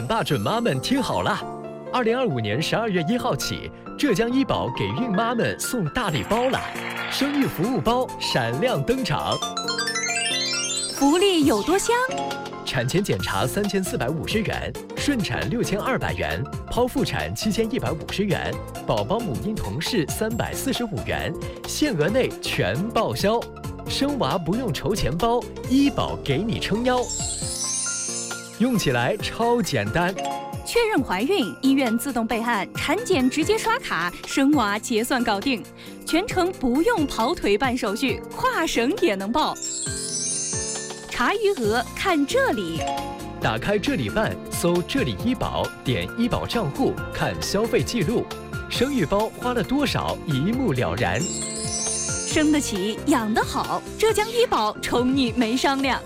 爸准妈们听好了，2025年12月1号起，浙江医保给孕妈们送大礼包了，生育服务包闪亮登场。 福利有多香？ 产前检查3450元，顺产6200元，剖腹产7150元，宝宝母婴同室345元，限额内全报销。生娃不用筹钱包，医保给你撑腰，用起来超简单。 确认怀孕，医院自动备案，产检直接刷卡，生娃结算搞定，全程不用跑腿办手续，跨省也能报。查余额看这里， 打开这里办，搜这里医保，点医保账户看消费记录，生育包花了多少一目了然。 生得起，养得好，浙江医保宠你没商量。